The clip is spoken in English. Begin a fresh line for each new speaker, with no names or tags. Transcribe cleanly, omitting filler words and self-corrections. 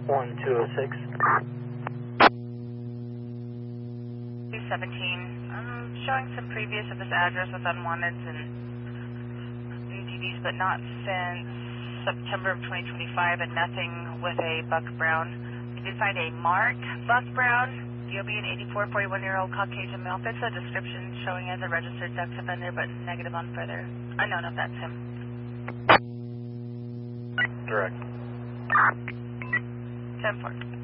1206.
217. I'm showing some previous of this address with unwanteds and UTVs, but not since September of 2025, and nothing with a buck brown. We did find a marked buck brown, DOB, an 84, 41-year-old Caucasian male. Fits a description showing as a registered sex offender, but negative on further. Unknown if that's him.
Correct.
10-4.